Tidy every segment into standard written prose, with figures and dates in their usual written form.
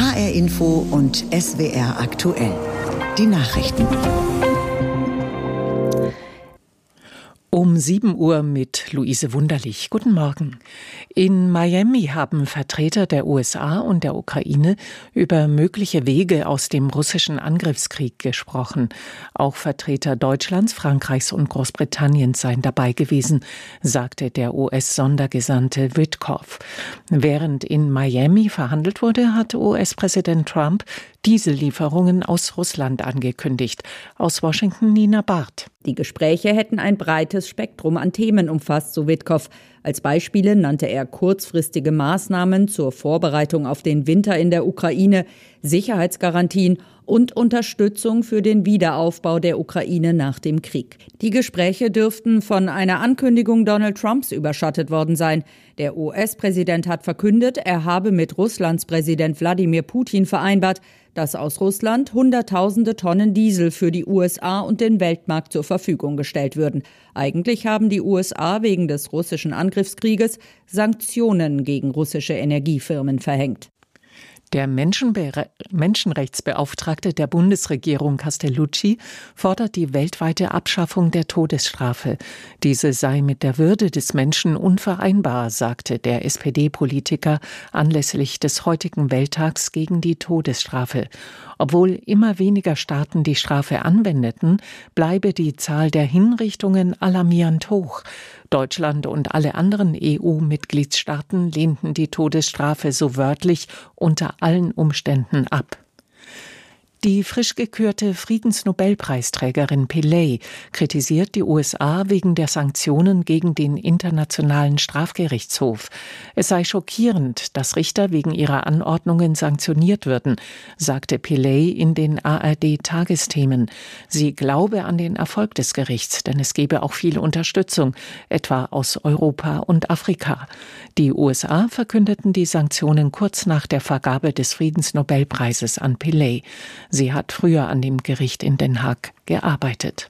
HR Info und SWR aktuell. Die Nachrichten. Um 7 Uhr mit Luise Wunderlich. Guten Morgen. In Miami haben Vertreter der USA und der Ukraine über mögliche Wege aus dem russischen Angriffskrieg gesprochen. Auch Vertreter Deutschlands, Frankreichs und Großbritanniens seien dabei gewesen, sagte der US-Sondergesandte Witkoff. Während in Miami verhandelt wurde, hat US-Präsident Trump Diesellieferungen aus Russland angekündigt. Aus Washington Nina Barth. Die Gespräche hätten ein breites Spektrum an Themen umfasst, so Witkoff. Als Beispiele nannte er kurzfristige Maßnahmen zur Vorbereitung auf den Winter in der Ukraine, Sicherheitsgarantien und Unterstützung für den Wiederaufbau der Ukraine nach dem Krieg. Die Gespräche dürften von einer Ankündigung Donald Trumps überschattet worden sein. Der US-Präsident hat verkündet, er habe mit Russlands Präsident Wladimir Putin vereinbart, dass aus Russland Hunderttausende Tonnen Diesel für die USA und den Weltmarkt zur Verfügung gestellt würden. Eigentlich haben die USA wegen des russischen Angriffskrieges Sanktionen gegen russische Energiefirmen verhängt. Der Menschenrechtsbeauftragte der Bundesregierung Castellucci fordert die weltweite Abschaffung der Todesstrafe. Diese sei mit der Würde des Menschen unvereinbar, sagte der SPD-Politiker anlässlich des heutigen Welttags gegen die Todesstrafe. Obwohl immer weniger Staaten die Strafe anwendeten, bleibe die Zahl der Hinrichtungen alarmierend hoch. Deutschland und alle anderen EU-Mitgliedstaaten lehnten die Todesstrafe so wörtlich unter allen Umständen ab. Die frisch gekürte Friedensnobelpreisträgerin Pillay kritisiert die USA wegen der Sanktionen gegen den Internationalen Strafgerichtshof. Es sei schockierend, dass Richter wegen ihrer Anordnungen sanktioniert würden, sagte Pillay in den ARD-Tagesthemen. Sie glaube an den Erfolg des Gerichts, denn es gebe auch viel Unterstützung, etwa aus Europa und Afrika. Die USA verkündeten die Sanktionen kurz nach der Vergabe des Friedensnobelpreises an Pillay. Sie hat früher an dem Gericht in Den Haag gearbeitet.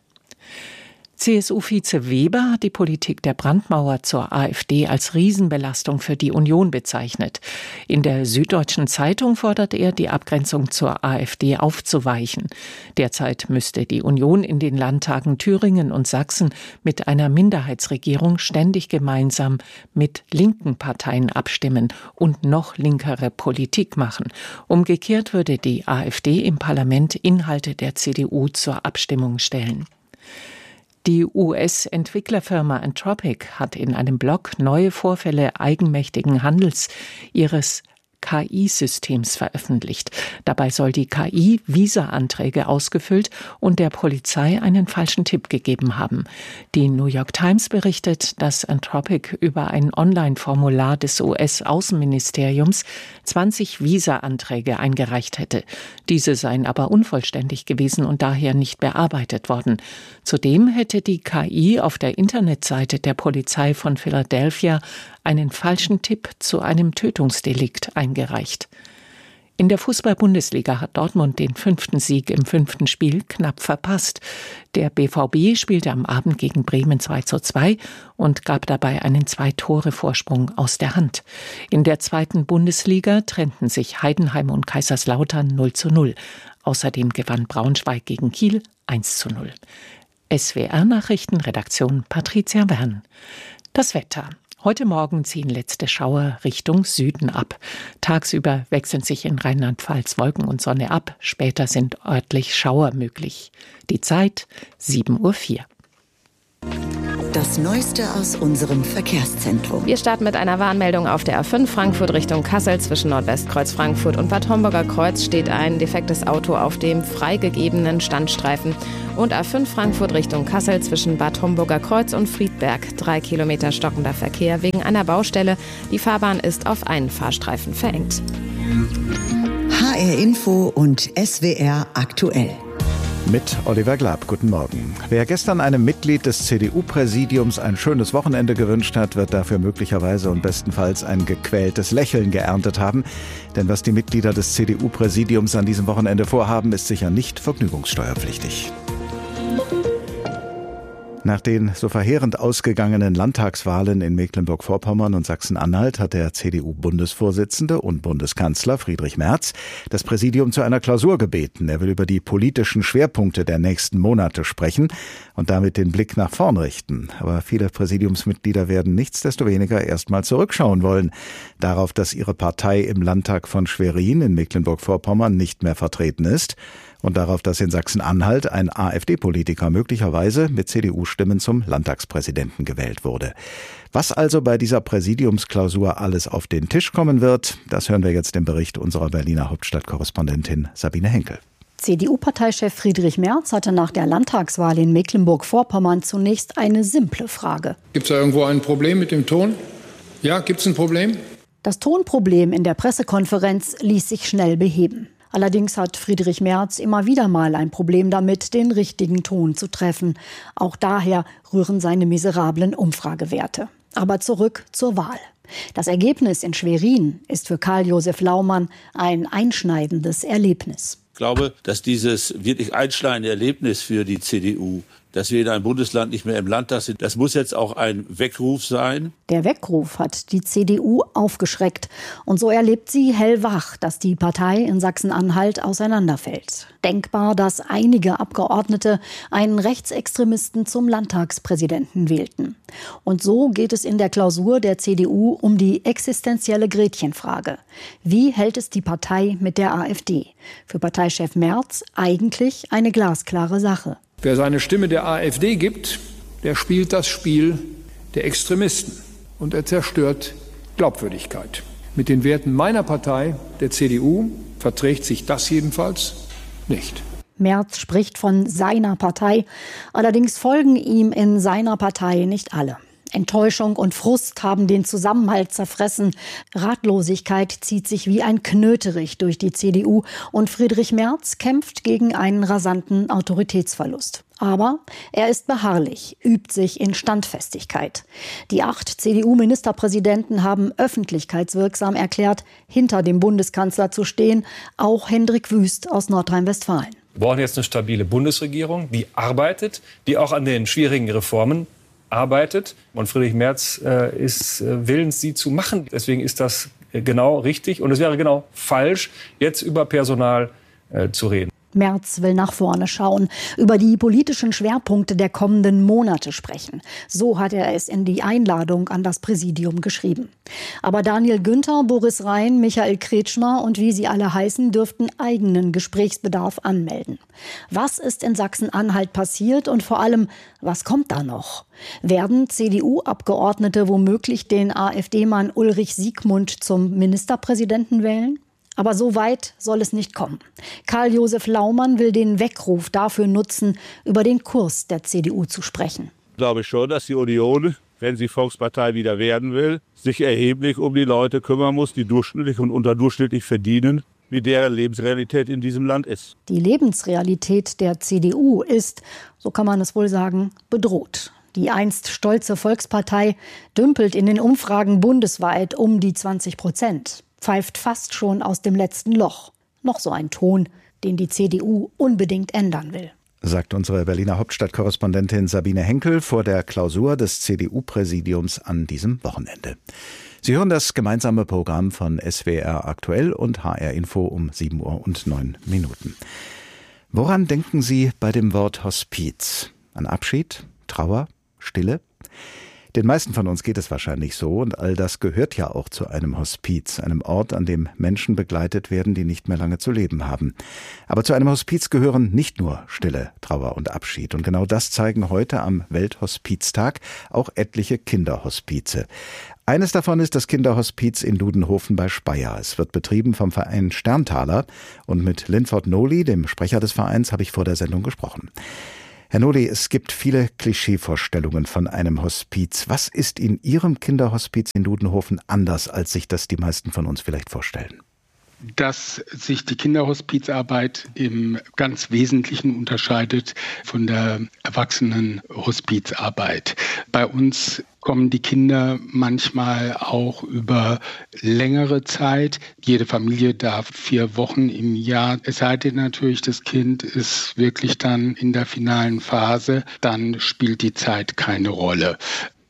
CSU-Vize Weber hat die Politik der Brandmauer zur AfD als Riesenbelastung für die Union bezeichnet. In der Süddeutschen Zeitung fordert er, die Abgrenzung zur AfD aufzuweichen. Derzeit müsste die Union in den Landtagen Thüringen und Sachsen mit einer Minderheitsregierung ständig gemeinsam mit linken Parteien abstimmen und noch linkere Politik machen. Umgekehrt würde die AfD im Parlament Inhalte der CDU zur Abstimmung stellen. Die US-Entwicklerfirma Anthropic hat in einem Blog neue Vorfälle eigenmächtigen Handels ihres KI-Systems veröffentlicht. Dabei soll die KI Visa-Anträge ausgefüllt und der Polizei einen falschen Tipp gegeben haben. Die New York Times berichtet, dass Anthropic über ein Online-Formular des US-Außenministeriums 20 Visa-Anträge eingereicht hätte. Diese seien aber unvollständig gewesen und daher nicht bearbeitet worden. Zudem hätte die KI auf der Internetseite der Polizei von Philadelphia einen falschen Tipp zu einem Tötungsdelikt eingereicht. In der Fußball-Bundesliga hat Dortmund den 5. Sieg im 5. Spiel knapp verpasst. Der BVB spielte am Abend gegen Bremen 2:2 und gab dabei einen 2-Tore-Vorsprung aus der Hand. In der 2. Bundesliga trennten sich Heidenheim und Kaiserslautern 0:0. Außerdem gewann Braunschweig gegen Kiel 1:0. SWR-Nachrichten, Redaktion Patricia Wern. Das Wetter. Heute Morgen ziehen letzte Schauer Richtung Süden ab. Tagsüber wechseln sich in Rheinland-Pfalz Wolken und Sonne ab. Später sind örtlich Schauer möglich. Die Zeit 7:04 Uhr. Das Neueste aus unserem Verkehrszentrum. Wir starten mit einer Warnmeldung auf der A5 Frankfurt Richtung Kassel. Zwischen Nordwestkreuz Frankfurt und Bad Homburger Kreuz steht ein defektes Auto auf dem freigegebenen Standstreifen. Und A5 Frankfurt Richtung Kassel zwischen Bad Homburger Kreuz und Friedberg. 3 Kilometer stockender Verkehr wegen einer Baustelle. Die Fahrbahn ist auf einen Fahrstreifen verengt. HR Info und SWR aktuell. Mit Oliver Glab. Guten Morgen. Wer gestern einem Mitglied des CDU-Präsidiums ein schönes Wochenende gewünscht hat, wird dafür möglicherweise und bestenfalls ein gequältes Lächeln geerntet haben. Denn was die Mitglieder des CDU-Präsidiums an diesem Wochenende vorhaben, ist sicher nicht vergnügungssteuerpflichtig. Nach den so verheerend ausgegangenen Landtagswahlen in Mecklenburg-Vorpommern und Sachsen-Anhalt hat der CDU-Bundesvorsitzende und Bundeskanzler Friedrich Merz das Präsidium zu einer Klausur gebeten. Er will über die politischen Schwerpunkte der nächsten Monate sprechen und damit den Blick nach vorn richten. Aber viele Präsidiumsmitglieder werden nichtsdestoweniger erstmal zurückschauen wollen. Darauf, dass ihre Partei im Landtag von Schwerin in Mecklenburg-Vorpommern nicht mehr vertreten ist. Und darauf, dass in Sachsen-Anhalt ein AfD-Politiker möglicherweise mit CDU-Stimmen zum Landtagspräsidenten gewählt wurde. Was also bei dieser Präsidiumsklausur alles auf den Tisch kommen wird, das hören wir jetzt im Bericht unserer Berliner Hauptstadtkorrespondentin Sabine Henkel. CDU-Parteichef Friedrich Merz hatte nach der Landtagswahl in Mecklenburg-Vorpommern zunächst eine simple Frage. Gibt es da irgendwo ein Problem mit dem Ton? Ja, gibt es ein Problem? Das Tonproblem in der Pressekonferenz ließ sich schnell beheben. Allerdings hat Friedrich Merz immer wieder mal ein Problem damit, den richtigen Ton zu treffen. Auch daher rühren seine miserablen Umfragewerte. Aber zurück zur Wahl. Das Ergebnis in Schwerin ist für Karl-Josef Laumann ein einschneidendes Erlebnis. Ich glaube, dass dieses wirklich einschneidende Erlebnis für die CDU, dass wir in einem Bundesland nicht mehr im Landtag sind, das muss jetzt auch ein Weckruf sein. Der Weckruf hat die CDU aufgeschreckt. Und so erlebt sie hellwach, dass die Partei in Sachsen-Anhalt auseinanderfällt. Denkbar, dass einige Abgeordnete einen Rechtsextremisten zum Landtagspräsidenten wählten. Und so geht es in der Klausur der CDU um die existenzielle Gretchenfrage. Wie hält es die Partei mit der AfD? Für Parteichef Merz eigentlich eine glasklare Sache. Wer seine Stimme der AfD gibt, der spielt das Spiel der Extremisten und er zerstört Glaubwürdigkeit. Mit den Werten meiner Partei, der CDU, verträgt sich das jedenfalls nicht. Merz spricht von seiner Partei, allerdings folgen ihm in seiner Partei nicht alle. Enttäuschung und Frust haben den Zusammenhalt zerfressen. Ratlosigkeit zieht sich wie ein Knöterich durch die CDU und Friedrich Merz kämpft gegen einen rasanten Autoritätsverlust. Aber er ist beharrlich, übt sich in Standfestigkeit. Die 8 CDU-Ministerpräsidenten haben öffentlichkeitswirksam erklärt, hinter dem Bundeskanzler zu stehen, auch Hendrik Wüst aus Nordrhein-Westfalen. Wir brauchen jetzt eine stabile Bundesregierung, die arbeitet, die auch an den schwierigen Reformen arbeitet. Und Friedrich Merz ist willens, sie zu machen. Deswegen ist das genau richtig. Und es wäre genau falsch, jetzt über Personal zu reden. Merz will nach vorne schauen, über die politischen Schwerpunkte der kommenden Monate sprechen. So hat er es in die Einladung an das Präsidium geschrieben. Aber Daniel Günther, Boris Rhein, Michael Kretschmer und wie sie alle heißen, dürften eigenen Gesprächsbedarf anmelden. Was ist in Sachsen-Anhalt passiert und vor allem, was kommt da noch? Werden CDU-Abgeordnete womöglich den AfD-Mann Ulrich Siegmund zum Ministerpräsidenten wählen? Aber so weit soll es nicht kommen. Karl-Josef Laumann will den Weckruf dafür nutzen, über den Kurs der CDU zu sprechen. Ich glaube schon, dass die Union, wenn sie Volkspartei wieder werden will, sich erheblich um die Leute kümmern muss, die durchschnittlich und unterdurchschnittlich verdienen, wie deren Lebensrealität in diesem Land ist. Die Lebensrealität der CDU ist, so kann man es wohl sagen, bedroht. Die einst stolze Volkspartei dümpelt in den Umfragen bundesweit um die 20%. Pfeift fast schon aus dem letzten Loch. Noch so ein Ton, den die CDU unbedingt ändern will. Sagt unsere Berliner Hauptstadtkorrespondentin Sabine Henkel vor der Klausur des CDU-Präsidiums an diesem Wochenende. Sie hören das gemeinsame Programm von SWR Aktuell und HR Info um 7:09 Uhr. Woran denken Sie bei dem Wort Hospiz? An Abschied, Trauer, Stille? Den meisten von uns geht es wahrscheinlich so und all das gehört ja auch zu einem Hospiz, einem Ort, an dem Menschen begleitet werden, die nicht mehr lange zu leben haben. Aber zu einem Hospiz gehören nicht nur Stille, Trauer und Abschied. Und genau das zeigen heute am Welthospiztag auch etliche Kinderhospize. Eines davon ist das Kinderhospiz in Dudenhofen bei Speyer. Es wird betrieben vom Verein Sterntaler und mit Linford Noli, dem Sprecher des Vereins, habe ich vor der Sendung gesprochen. Herr Noli, es gibt viele Klischeevorstellungen von einem Hospiz. Was ist in Ihrem Kinderhospiz in Dudenhofen anders, als sich das die meisten von uns vielleicht vorstellen? Dass sich die Kinderhospizarbeit im ganz Wesentlichen unterscheidet von der Erwachsenenhospizarbeit. Bei uns kommen die Kinder manchmal auch über längere Zeit. Jede Familie darf 4 Wochen im Jahr, es sei denn natürlich, das Kind ist wirklich dann in der finalen Phase, dann spielt die Zeit keine Rolle.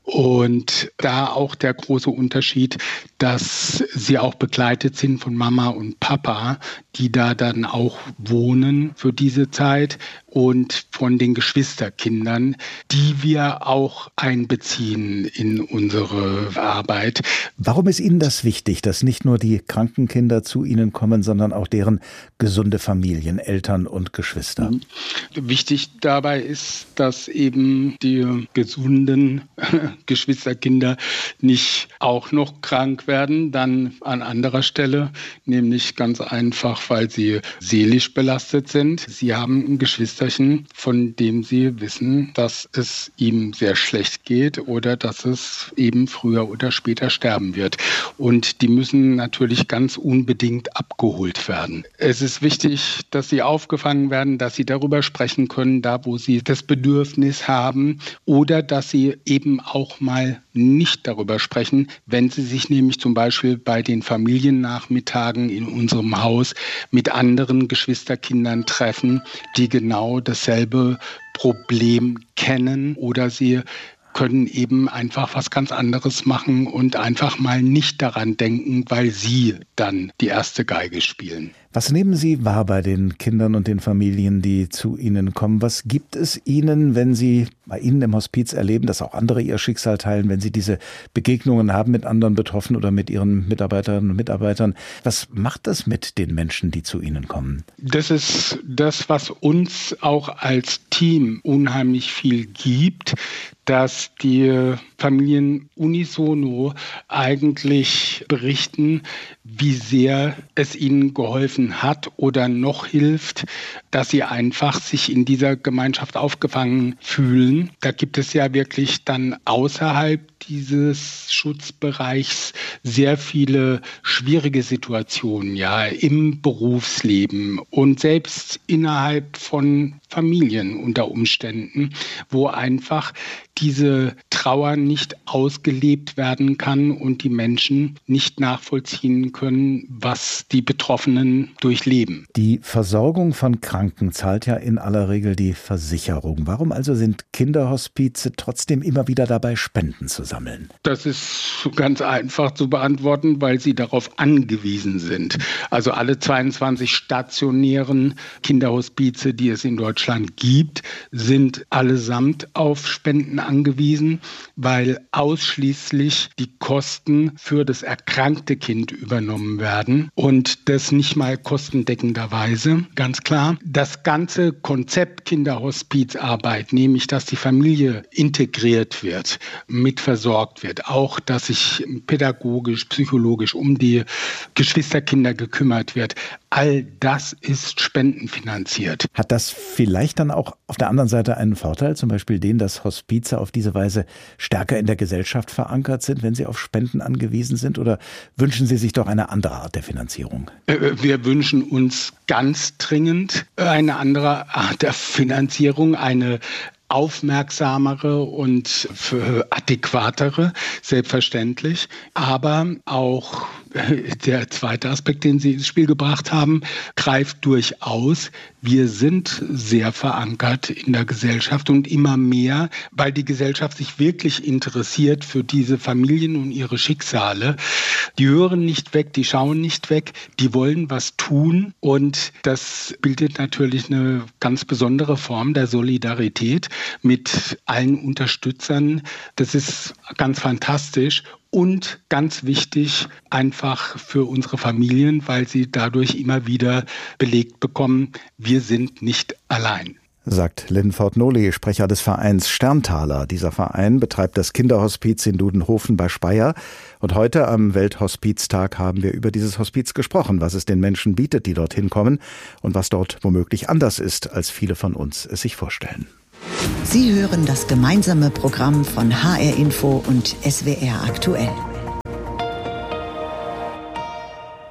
Und da auch der große Unterschied, dass sie auch begleitet sind von Mama und Papa, die da dann auch wohnen für diese Zeit, und von den Geschwisterkindern, die wir auch einbeziehen in unsere Arbeit. Warum ist Ihnen das wichtig, dass nicht nur die kranken Kinder zu Ihnen kommen, sondern auch deren gesunde Familien, Eltern und Geschwister? Wichtig dabei ist, dass eben die gesunden Geschwisterkinder nicht auch noch krank werden, dann an anderer Stelle, nämlich ganz einfach, weil sie seelisch belastet sind. Sie haben ein Geschwisterchen, von dem sie wissen, dass es ihm sehr schlecht geht oder dass es eben früher oder später sterben wird. Und die müssen natürlich ganz unbedingt abgeholt werden. Es ist wichtig, dass sie aufgefangen werden, dass sie darüber sprechen können, da wo sie das Bedürfnis haben, oder dass sie eben auch mal nicht darüber sprechen, wenn sie sich nämlich zum Beispiel bei den Familiennachmittagen in unserem Haus mit anderen Geschwisterkindern treffen, die genau dasselbe Problem kennen, oder sie können eben einfach was ganz anderes machen und einfach mal nicht daran denken, weil sie dann die erste Geige spielen. Was nehmen Sie wahr bei den Kindern und den Familien, die zu Ihnen kommen? Was gibt es Ihnen, wenn Sie bei Ihnen im Hospiz erleben, dass auch andere Ihr Schicksal teilen, wenn Sie diese Begegnungen haben mit anderen Betroffenen oder mit Ihren Mitarbeiterinnen und Mitarbeitern? Was macht das mit den Menschen, die zu Ihnen kommen? Das ist das, was uns auch als Team unheimlich viel gibt, dass die Familien unisono eigentlich berichten, wie sehr es ihnen geholfen hat oder noch hilft, dass sie einfach sich in dieser Gemeinschaft aufgefangen fühlen. Da gibt es ja wirklich dann außerhalb dieses Schutzbereichs sehr viele schwierige Situationen, ja, im Berufsleben und selbst innerhalb von Familien unter Umständen, wo einfach diese Trauer nicht ausgelebt werden kann und die Menschen nicht nachvollziehen können, was die Betroffenen durchleben. Die Versorgung von Kranken zahlt ja in aller Regel die Versicherung. Warum also sind Kinderhospize trotzdem immer wieder dabei, Spenden zu sammeln? Das ist ganz einfach zu beantworten, weil sie darauf angewiesen sind. Also alle 22 stationären Kinderhospize, die es in Deutschland gibt, sind allesamt auf Spenden angewiesen, weil ausschließlich die Kosten für das erkrankte Kind übernommen werden und das nicht mal kostendeckenderweise, ganz klar. Das ganze Konzept Kinderhospizarbeit, nämlich dass die Familie integriert wird, mit versorgt wird, auch dass sich pädagogisch, psychologisch um die Geschwisterkinder gekümmert wird, all das ist spendenfinanziert. Hat das vielleicht dann auch auf der anderen Seite einen Vorteil, zum Beispiel den, dass Hospize auf diese Weise stärker in der Gesellschaft verankert sind, wenn sie auf Spenden angewiesen sind? Oder wünschen Sie sich doch eine andere Art der Finanzierung? Wir wünschen uns ganz dringend eine andere Art der Finanzierung, eine aufmerksamere und adäquatere, selbstverständlich. Aber auch der zweite Aspekt, den Sie ins Spiel gebracht haben, greift durchaus. Wir sind sehr verankert in der Gesellschaft und immer mehr, weil die Gesellschaft sich wirklich interessiert für diese Familien und ihre Schicksale. Die hören nicht weg, die schauen nicht weg, die wollen was tun, und das bildet natürlich eine ganz besondere Form der Solidarität mit allen Unterstützern. Das ist ganz fantastisch. Und ganz wichtig einfach für unsere Familien, weil sie dadurch immer wieder belegt bekommen, wir sind nicht allein. Sagt Lynn Fortnoli, Sprecher des Vereins Sterntaler. Dieser Verein betreibt das Kinderhospiz in Dudenhofen bei Speyer. Und heute am Welthospiztag haben wir über dieses Hospiz gesprochen, was es den Menschen bietet, die dorthin kommen, und was dort womöglich anders ist, als viele von uns es sich vorstellen. Sie hören das gemeinsame Programm von HR Info und SWR aktuell.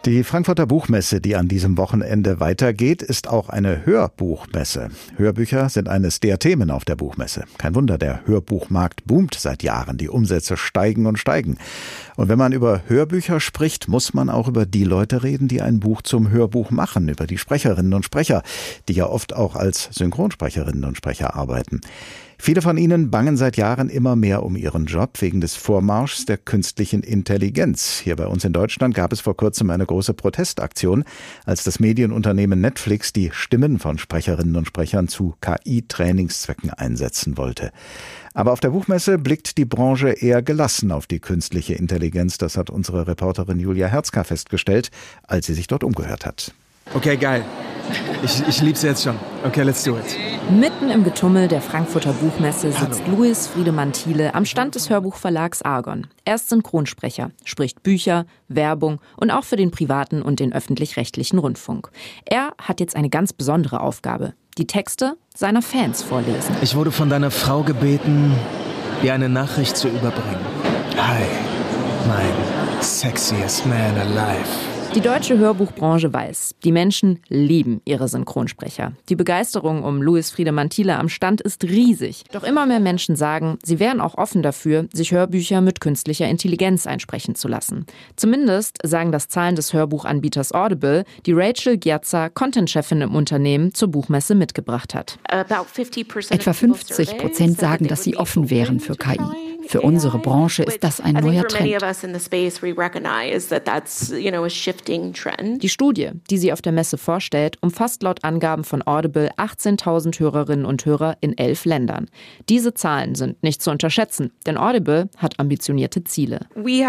Die Frankfurter Buchmesse, die an diesem Wochenende weitergeht, ist auch eine Hörbuchmesse. Hörbücher sind eines der Themen auf der Buchmesse. Kein Wunder, der Hörbuchmarkt boomt seit Jahren. Die Umsätze steigen und steigen. Und wenn man über Hörbücher spricht, muss man auch über die Leute reden, die ein Buch zum Hörbuch machen, über die Sprecherinnen und Sprecher, die ja oft auch als Synchronsprecherinnen und Sprecher arbeiten. Viele von ihnen bangen seit Jahren immer mehr um ihren Job wegen des Vormarschs der künstlichen Intelligenz. Hier bei uns in Deutschland gab es vor kurzem eine große Protestaktion, als das Medienunternehmen Netflix die Stimmen von Sprecherinnen und Sprechern zu KI-Trainingszwecken einsetzen wollte. Aber auf der Buchmesse blickt die Branche eher gelassen auf die künstliche Intelligenz. Das hat unsere Reporterin Julia Herzka festgestellt, als sie sich dort umgehört hat. Okay, geil. Ich lieb's jetzt schon. Okay, let's do it. Mitten im Getummel der Frankfurter Buchmesse sitzt Louis Friedemann Thiele am Stand des Hörbuchverlags Argon. Er ist Synchronsprecher, spricht Bücher, Werbung und auch für den privaten und den öffentlich-rechtlichen Rundfunk. Er hat jetzt eine ganz besondere Aufgabe: die Texte seiner Fans vorlesen. Ich wurde von deiner Frau gebeten, dir eine Nachricht zu überbringen. Hi, mein sexiest man alive. Die deutsche Hörbuchbranche weiß, die Menschen lieben ihre Synchronsprecher. Die Begeisterung um Louis Friedemann Thiele am Stand ist riesig. Doch immer mehr Menschen sagen, sie wären auch offen dafür, sich Hörbücher mit künstlicher Intelligenz einsprechen zu lassen. Zumindest sagen das Zahlen des Hörbuchanbieters Audible, die Rachel Gierzer, Content-Chefin im Unternehmen, zur Buchmesse mitgebracht hat. Etwa 50% sagen, dass sie offen wären für KI. Für unsere Branche ist das ein neuer Trend. Die Studie, die sie auf der Messe vorstellt, umfasst laut Angaben von Audible 18.000 Hörerinnen und Hörer in 11 Ländern. Diese Zahlen sind nicht zu unterschätzen, denn Audible hat ambitionierte Ziele.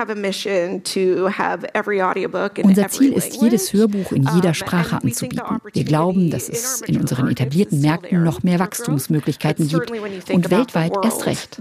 Unser Ziel ist, jedes Hörbuch in jeder Sprache anzubieten. Wir glauben, dass es in unseren etablierten Märkten noch mehr Wachstumsmöglichkeiten gibt und weltweit erst recht.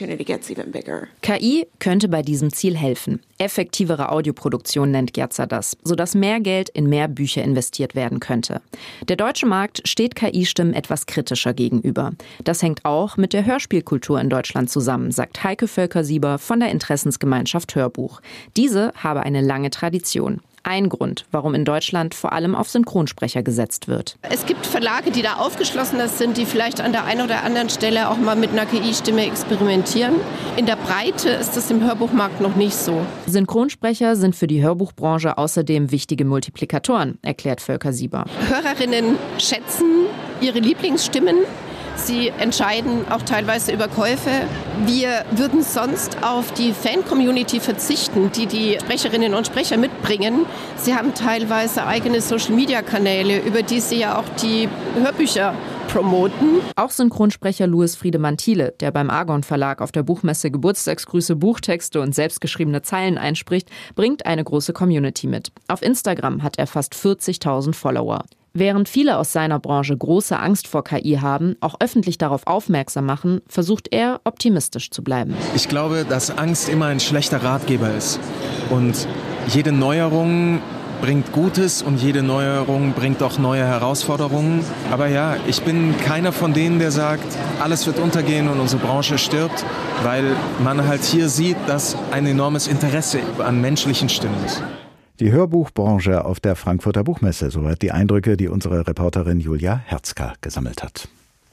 KI könnte bei diesem Ziel helfen. Effektivere Audioproduktion nennt Gierzer das, sodass mehr Geld in mehr Bücher investiert werden könnte. Der deutsche Markt steht KI-Stimmen etwas kritischer gegenüber. Das hängt auch mit der Hörspielkultur in Deutschland zusammen, sagt Heike Völker-Sieber von der Interessensgemeinschaft Hörbuch. Diese habe eine lange Tradition. Ein Grund, warum in Deutschland vor allem auf Synchronsprecher gesetzt wird. Es gibt Verlage, die da aufgeschlossener sind, die vielleicht an der einen oder anderen Stelle auch mal mit einer KI-Stimme experimentieren. In der Breite ist das im Hörbuchmarkt noch nicht so. Synchronsprecher sind für die Hörbuchbranche außerdem wichtige Multiplikatoren, erklärt Völker-Sieber. Hörerinnen schätzen ihre Lieblingsstimmen. Sie entscheiden auch teilweise über Käufe. Wir würden sonst auf die Fan-Community verzichten, die die Sprecherinnen und Sprecher mitbringen. Sie haben teilweise eigene Social-Media-Kanäle, über die sie ja auch die Hörbücher promoten. Auch Synchronsprecher Louis Friedemann Thiele, der beim Argon Verlag auf der Buchmesse Geburtstagsgrüße, Buchtexte und selbstgeschriebene Zeilen einspricht, bringt eine große Community mit. Auf Instagram hat er fast 40.000 Follower. Während viele aus seiner Branche große Angst vor KI haben, auch öffentlich darauf aufmerksam machen, versucht er, optimistisch zu bleiben. Ich glaube, dass Angst immer ein schlechter Ratgeber ist. Und jede Neuerung bringt Gutes und jede Neuerung bringt auch neue Herausforderungen. Aber ja, ich bin keiner von denen, der sagt, alles wird untergehen und unsere Branche stirbt, weil man halt hier sieht, dass ein enormes Interesse an menschlichen Stimmen ist. Die Hörbuchbranche auf der Frankfurter Buchmesse, soweit die Eindrücke, die unsere Reporterin Julia Herzka gesammelt hat.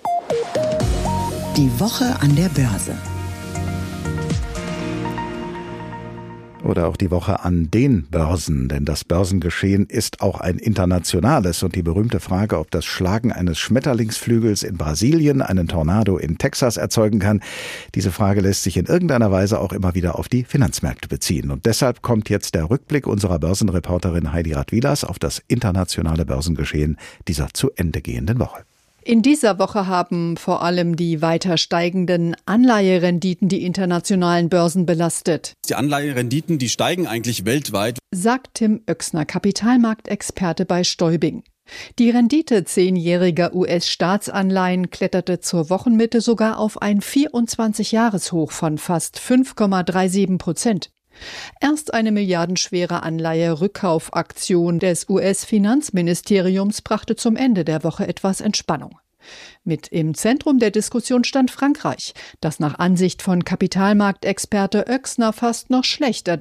Die Woche an der Börse. Oder auch die Woche an den Börsen, denn das Börsengeschehen ist auch ein internationales und die berühmte Frage, ob das Schlagen eines Schmetterlingsflügels in Brasilien einen Tornado in Texas erzeugen kann, diese Frage lässt sich in irgendeiner Weise auch immer wieder auf die Finanzmärkte beziehen. Und deshalb kommt jetzt der Rückblick unserer Börsenreporterin Heidi Radwilas auf das internationale Börsengeschehen dieser zu Ende gehenden Woche. In dieser Woche haben vor allem die weiter steigenden Anleiherenditen die internationalen Börsen belastet. Die Anleiherenditen, die steigen eigentlich weltweit, sagt Tim Oechsner, Kapitalmarktexperte bei Stäubing. Die Rendite 10-jähriger US-Staatsanleihen kletterte zur Wochenmitte sogar auf ein 24-Jahres-Hoch von fast 5,37%. Erst eine milliardenschwere Anleihe-Rückkaufaktion des US-Finanzministeriums brachte zum Ende der Woche etwas Entspannung. Mit im Zentrum der Diskussion stand Frankreich, das nach Ansicht von Kapitalmarktexperte Oechsner fast noch schlechter